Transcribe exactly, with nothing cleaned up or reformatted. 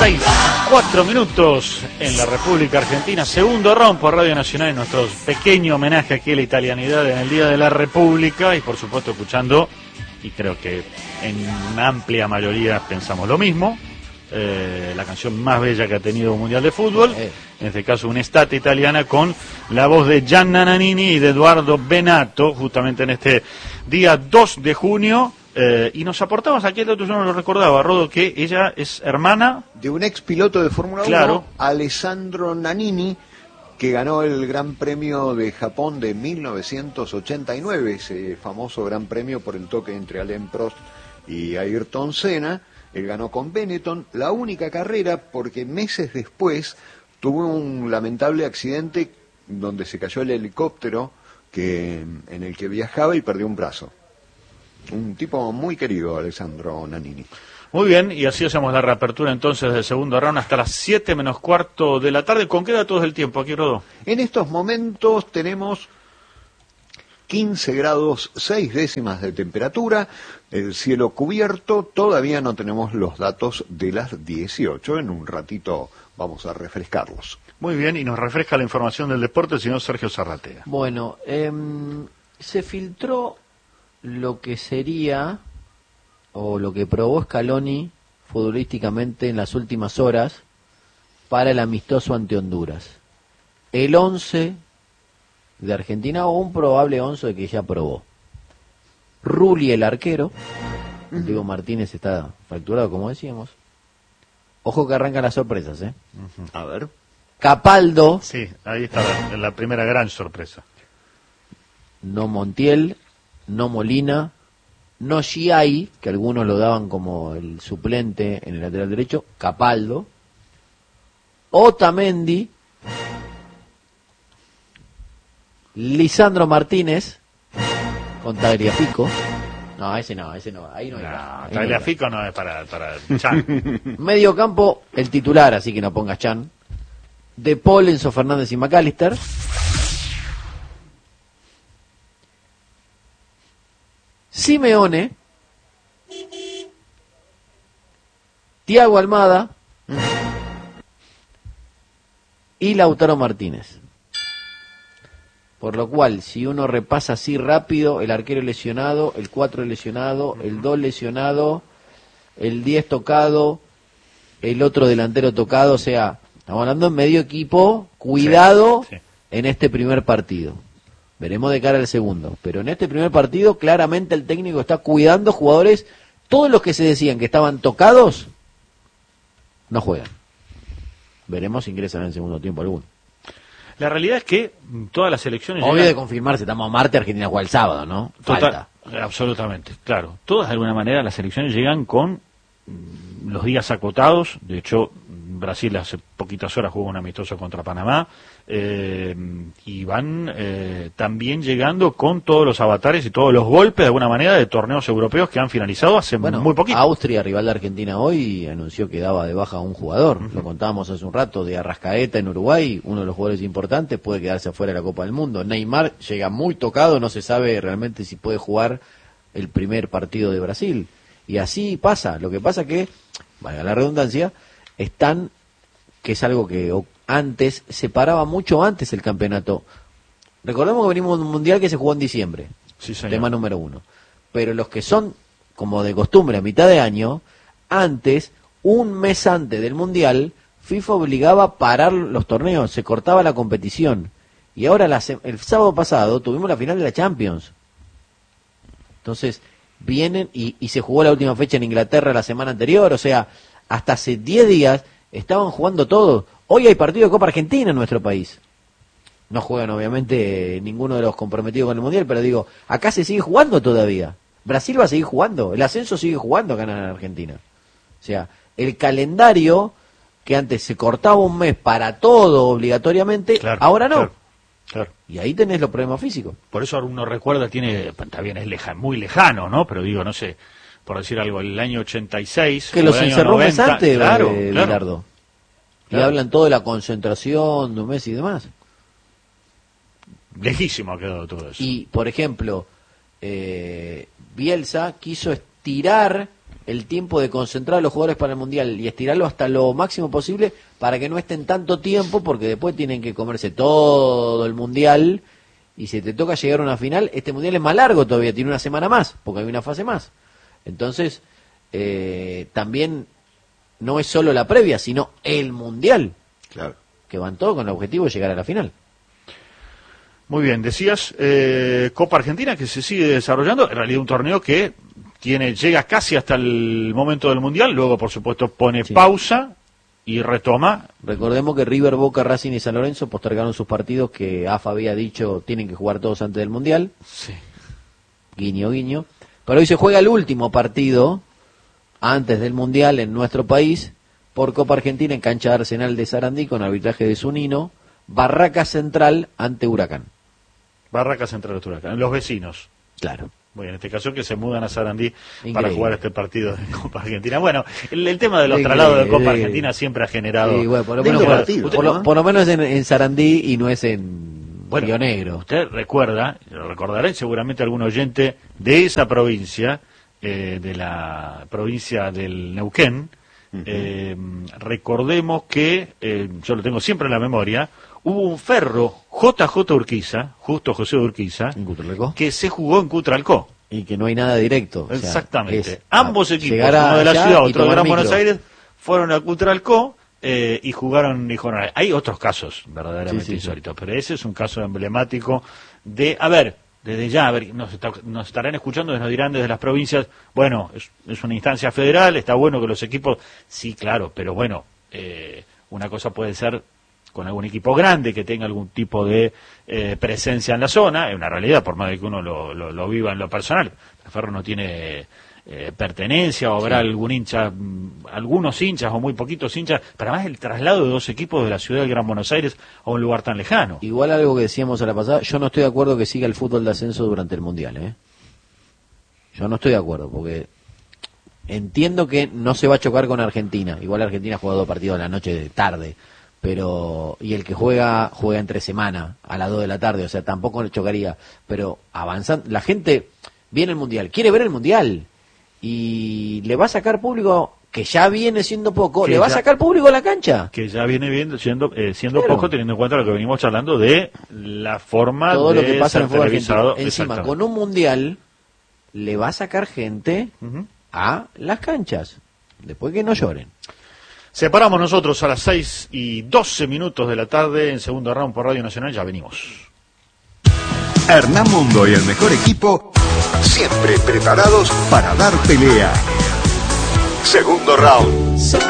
seis, cuatro minutos en la República Argentina. Segundo round por Radio Nacional en nuestro pequeño homenaje aquí a la italianidad en el Día de la República. Y por supuesto escuchando, y creo que en una amplia mayoría pensamos lo mismo, eh, la canción más bella que ha tenido un Mundial de Fútbol, en este caso una estate italiana con la voz de Gianna Nannini y de Edoardo Bennato, justamente en este día dos de junio. Eh, y nos aportabas aquí, el otro yo no lo recordaba, Rodo, que ella es hermana de un ex piloto de Fórmula claro. uno, Alessandro Nannini, que ganó el Gran Premio de Japón de mil novecientos ochenta y nueve, ese famoso Gran Premio por el toque entre Alain Prost y Ayrton Senna. Él ganó con Benetton, la única carrera porque meses después tuvo un lamentable accidente donde se cayó el helicóptero que, en el que viajaba y perdió un brazo. Un tipo muy querido, Alessandro Nannini. Muy bien, y así hacemos la reapertura entonces del segundo round hasta las siete menos cuarto de la tarde. ¿Con qué datos del tiempo aquí, Rodo? En estos momentos tenemos quince grados seis décimas de temperatura, el cielo cubierto, todavía no tenemos los datos de las dieciocho, en un ratito vamos a refrescarlos. Muy bien, y nos refresca la información del deporte el señor Sergio Zarratea. Bueno, eh, se filtró lo que sería, o lo que probó Scaloni futbolísticamente en las últimas horas para el amistoso ante Honduras. El once de Argentina, o un probable once que ya probó. Rulli, el arquero. Uh-huh. Diego Martínez está fracturado, como decíamos. Ojo que arrancan las sorpresas, ¿eh? Uh-huh. A ver. Capaldo. Sí, ahí está la, la primera gran sorpresa. No Montiel, no Molina, no Giai, que algunos lo daban como el suplente en el lateral derecho, Capaldo, Otamendi, Lisandro Martínez, con Tagliafico. No, ese no, ese no, ahí no hay. No, Tagliafico no es para, para Chan. Medio campo, el titular, así que no pongas Chan. De Paul, Enzo Fernández y McAllister. Simeone, Thiago Almada y Lautaro Martínez. Por lo cual, si uno repasa así rápido, el arquero lesionado, el cuatro lesionado, el dos lesionado, el diez tocado, el otro delantero tocado, o sea, estamos hablando en medio equipo, cuidado sí, sí. en este primer partido. Veremos de cara al segundo. Pero en este primer partido, claramente el técnico está cuidando jugadores. Todos los que se decían que estaban tocados, no juegan. Veremos si ingresan en el segundo tiempo alguno. La realidad es que todas las elecciones... Obvio llegan... de confirmarse, estamos a martes, Argentina juega el sábado, ¿no? Total, Falta. Absolutamente, claro. Todas de alguna manera las elecciones llegan con los días acotados. De hecho, Brasil hace poquitas horas jugó un amistoso contra Panamá. Eh, y van eh, también llegando con todos los avatares y todos los golpes de alguna manera de torneos europeos que han finalizado hace bueno, muy poquito. Austria, rival de Argentina hoy, anunció que daba de baja a un jugador. Uh-huh. Lo contábamos hace un rato, de Arrascaeta en Uruguay, uno de los jugadores importantes, puede quedarse afuera de la Copa del Mundo. Neymar llega muy tocado, no se sabe realmente si puede jugar el primer partido de Brasil. Y así pasa. Lo que pasa que, valga la redundancia, están, que es algo que antes, se paraba mucho antes el campeonato. Recordemos que venimos de un mundial que se jugó en diciembre, sí, señor. Tema número uno. Pero los que son, como de costumbre, a mitad de año, antes, un mes antes del mundial, FIFA obligaba a parar los torneos, se cortaba la competición. Y ahora, la, el sábado pasado, tuvimos la final de la Champions. Entonces, vienen y, y se jugó la última fecha en Inglaterra la semana anterior, o sea, hasta hace diez días estaban jugando todos. Hoy hay partido de Copa Argentina en nuestro país. No juegan obviamente ninguno de los comprometidos con el Mundial, pero digo, acá se sigue jugando todavía. Brasil va a seguir jugando, el ascenso sigue jugando acá en Argentina. O sea, el calendario que antes se cortaba un mes para todo obligatoriamente, claro, ahora no. Claro, claro. Y ahí tenés los problemas físicos. Por eso uno recuerda, tiene, está bien, es leja, muy lejano, ¿no? Pero digo, no sé, por decir algo, el año ochenta y seis... Que los encerró un mes antes, claro, eh, claro. Bilardo. Y Claro. hablan todo de la concentración de un mes y demás. Lejísimo ha quedado todo eso. Y, por ejemplo, eh, Bielsa quiso estirar el tiempo de concentrar a los jugadores para el Mundial y estirarlo hasta lo máximo posible para que no estén tanto tiempo, porque después tienen que comerse todo el Mundial, y si te toca llegar a una final, este Mundial es más largo todavía, tiene una semana más, porque hay una fase más. Entonces, eh, también no es solo la previa, sino el Mundial, Claro. que van todos con el objetivo de llegar a la final. Muy bien, decías eh, Copa Argentina, que se sigue desarrollando, en realidad un torneo que tiene llega casi hasta el momento del Mundial, luego por supuesto pone Sí. pausa y retoma. Recordemos que River, Boca, Racing y San Lorenzo postergaron sus partidos, que A F A había dicho tienen que jugar todos antes del Mundial, Sí. guiño guiño, pero hoy se juega el último partido antes del Mundial en nuestro país por Copa Argentina en cancha de Arsenal de Sarandí con arbitraje de Zunino, Barraca Central ante Huracán. Barraca Central de Huracán, los vecinos. Claro. Bueno, en este caso que se mudan a Sarandí Increíble. para jugar este partido de Copa Argentina. Bueno, el, el tema de los Increíble. traslados de Copa Argentina siempre ha generado... Sí, bueno, por lo Lindo menos, partido, por lo- ¿no? por lo menos en, en Sarandí y no es en Bueno, Río Negro. Usted recuerda, lo recordará seguramente algún oyente de esa provincia, eh, de la provincia del Neuquén. Ujú. eh, recordemos que, eh, yo lo tengo siempre en la memoria, hubo un ferro J J Urquiza, justo José de Urquiza, En Cutralcó. que se jugó en Cutralcó. Y que no hay nada directo. o sea, Exactamente. es Ambos a- equipos, llegar uno de la allá ciudad, y otro de tomar Gran micro. Buenos Aires, fueron a Cutralcó eh, y jugaron y jugaron. Hay otros casos verdaderamente Sí, sí, sí. insólitos, pero ese es un caso emblemático de, a ver, desde ya, a ver, nos, está- nos estarán escuchando, nos dirán desde las provincias, bueno, es, es una instancia federal, está bueno que los equipos, sí, claro, pero bueno, eh, una cosa puede ser con algún equipo grande que tenga algún tipo de eh, presencia en la zona, es una realidad, por más de que uno lo, lo, lo viva en lo personal. El Ferro no tiene eh, pertenencia, o habrá algún hincha, mm, algunos hinchas o muy poquitos hinchas, pero además el traslado de dos equipos de la ciudad del Gran Buenos Aires a un lugar tan lejano. Igual algo que decíamos a la pasada, yo no estoy de acuerdo que siga el fútbol de ascenso durante el Mundial, ¿eh? Yo no estoy de acuerdo, porque entiendo que no se va a chocar con Argentina. Igual Argentina juega dos partidos a la noche de tarde, pero y el que juega, juega entre semana, a las dos de la tarde, o sea, tampoco le chocaría. Pero avanzando, la gente viene el Mundial, quiere ver el Mundial, y le va a sacar público, que ya viene siendo poco, Que le va ya- a sacar público a la cancha. Que ya viene viendo, siendo, eh, siendo Claro. poco, teniendo en cuenta lo que venimos charlando de la forma Todo de lo que pasa en ser el fútbol televisado. argentino. Encima, Exactamente. con un Mundial, le va a sacar gente Ujú. a las canchas. Después que no lloren. Separamos nosotros a las seis y doce minutos de la tarde en segundo round por Radio Nacional, ya venimos. Hernán Mundo y el mejor equipo Siempre preparados para dar pelea. Segundo round.